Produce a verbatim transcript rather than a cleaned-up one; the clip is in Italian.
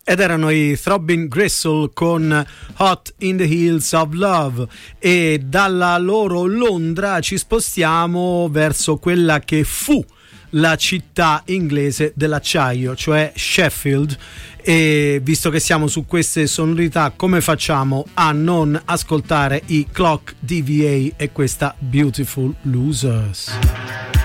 Ed erano i Throbbing Gristle con Hot in the Hills of Love, e dalla loro Londra ci spostiamo verso quella che fu la città inglese dell'acciaio, cioè Sheffield. E visto che siamo su queste sonorità, come facciamo a non ascoltare i Clock D V A e questa Beautiful Losers?